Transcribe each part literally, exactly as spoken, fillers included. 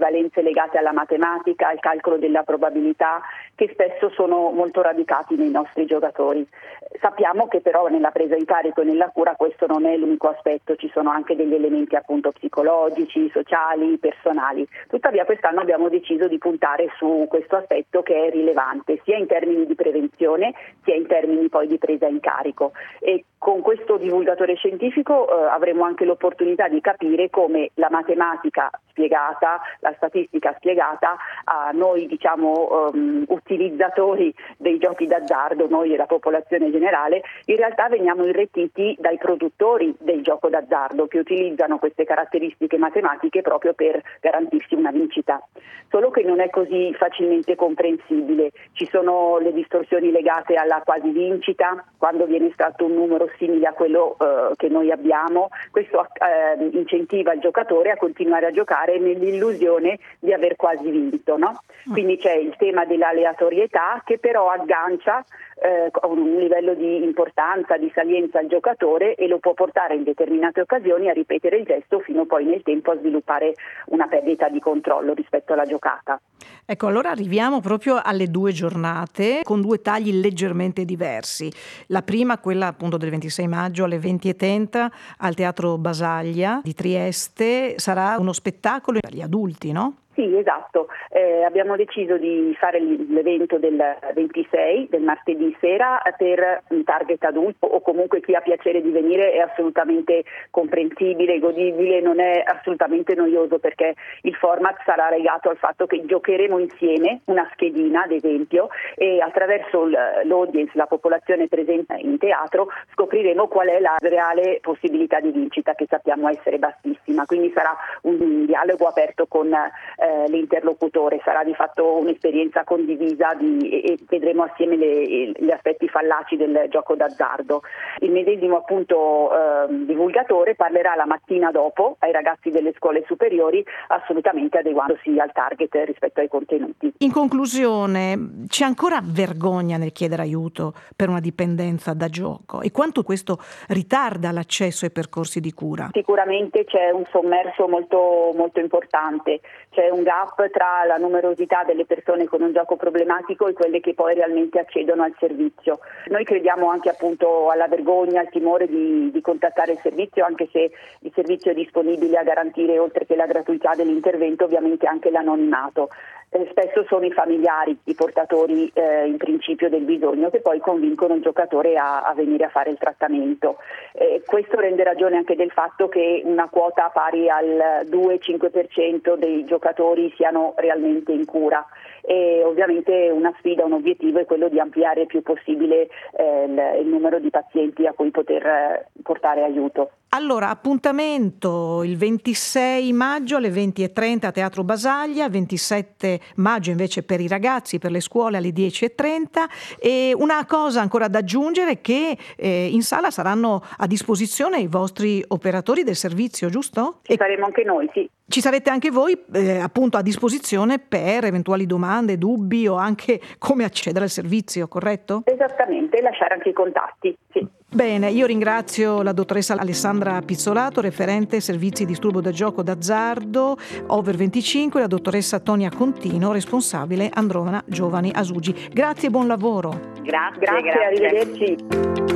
equivalenze legate alla matematica, al calcolo della probabilità, che spesso sono molto radicati nei nostri giocatori. Sappiamo che però nella presa in carico e nella cura questo non è l'unico aspetto, ci sono anche degli elementi appunto psicologici, sociali, personali. Tuttavia quest'anno abbiamo deciso di puntare su questo aspetto che è rilevante sia in termini di prevenzione sia in termini poi di presa in carico, e con questo divulgatore scientifico eh, avremo anche l'opportunità di capire come la matematica spiegata, la statistica spiegata a noi diciamo um, utilizzatori dei giochi d'azzardo, noi e la popolazione generale, in realtà veniamo irretiti dai produttori del gioco d'azzardo che utilizzano queste caratteristiche matematiche proprio per garantirsi una vincita. Solo che non è così facilmente comprensibile, ci sono le distorsioni legate alla quasi vincita, quando viene estratto un numero simile a quello eh, che noi abbiamo, questo eh, incentiva il giocatore a continuare a giocare nell'illusione di aver quasi vinto, no? Quindi c'è il tema dell'aleatorietà che però aggancia eh, con un livello di importanza, di salienza al giocatore e lo può portare in determinate occasioni a ripetere il gesto fino poi nel tempo a sviluppare una perdita di controllo rispetto alla giocata. Ecco, allora arriviamo proprio alle due giornate con due tagli leggermente diversi. La prima, quella appunto del ventisei maggio alle venti e trenta al Teatro Basaglia di Trieste, sarà uno spettacolo per gli adulti, no? Sì, esatto. Eh, abbiamo deciso di fare l'evento del ventisei, del martedì sera, per un target adulto o comunque chi ha piacere di venire. È assolutamente comprensibile, godibile, non è assolutamente noioso perché il format sarà legato al fatto che giocheremo insieme una schedina, ad esempio, e attraverso l'audience, la popolazione presente in teatro, scopriremo qual è la reale possibilità di vincita, che sappiamo essere bassissima. Quindi sarà un dialogo aperto con Eh, l'interlocutore, sarà di fatto un'esperienza condivisa di, e, e vedremo assieme le, gli aspetti fallaci del gioco d'azzardo. Il medesimo appunto eh, divulgatore parlerà la mattina dopo ai ragazzi delle scuole superiori, assolutamente adeguandosi al target rispetto ai contenuti. In conclusione, c'è ancora vergogna nel chiedere aiuto per una dipendenza da gioco e quanto questo ritarda l'accesso ai percorsi di cura? Sicuramente c'è un sommerso molto, molto importante, c'è un gap tra la numerosità delle persone con un gioco problematico e quelle che poi realmente accedono al servizio. Noi crediamo anche appunto alla vergogna, al timore di, di contattare il servizio, anche se il servizio è disponibile a garantire, oltre che la gratuità dell'intervento, ovviamente anche l'anonimato. Eh, spesso sono i familiari i portatori eh, in principio del bisogno, che poi convincono il giocatore a, a venire a fare il trattamento. Eh, questo rende ragione anche del fatto che una quota pari al due cinque per cento dei giocatori siano realmente in cura, e ovviamente una sfida, un obiettivo è quello di ampliare il più possibile eh, il, il numero di pazienti a cui poter eh, portare aiuto. Allora, appuntamento il ventisei maggio alle venti e trenta a Teatro Basaglia, ventisette maggio invece per i ragazzi, per le scuole alle dieci e trenta. E una cosa ancora da aggiungere, che eh, in sala saranno a disposizione i vostri operatori del servizio, giusto? Ci saremo anche noi, sì. Ci sarete anche voi eh, appunto a disposizione per eventuali domande, dubbi o anche come accedere al servizio, corretto? Esattamente, lasciare anche i contatti, sì. Bene, io ringrazio la dottoressa Alessandra Pizzolato, referente servizi disturbo da gioco d'azzardo over venticinque, e la dottoressa Tonia Contino, responsabile Androna Giovani Asugi. Grazie e buon lavoro. Grazie, grazie, grazie. Arrivederci.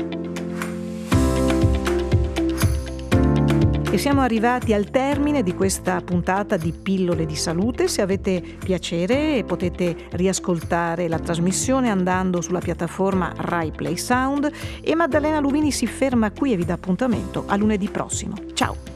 E siamo arrivati al termine di questa puntata di Pillole di Salute. Se avete piacere potete riascoltare la trasmissione andando sulla piattaforma Rai Play Sound, e Maddalena Luvini si ferma qui e vi dà appuntamento a lunedì prossimo. Ciao!